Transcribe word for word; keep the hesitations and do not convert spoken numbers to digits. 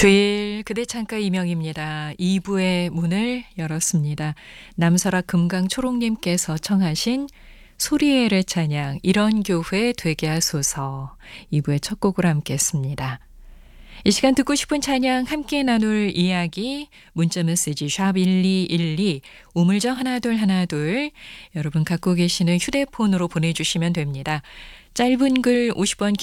주일 그대 창가 이명입니다. 이 부의 문을 열었습니다. 남설아 금강초롱님께서 청하신 소리엘의 찬양 이런 교회 되게 하소서. 이 부의 첫 곡으로 함께 했습니다. 이 시간 듣고 싶은 찬양 함께 나눌 이야기 문자 메시지 샵 일이일이 우물정 하나 둘 하나 둘 여러분 갖고 계시는 휴대폰으로 보내주시면 됩니다. 짧은 글 오십 원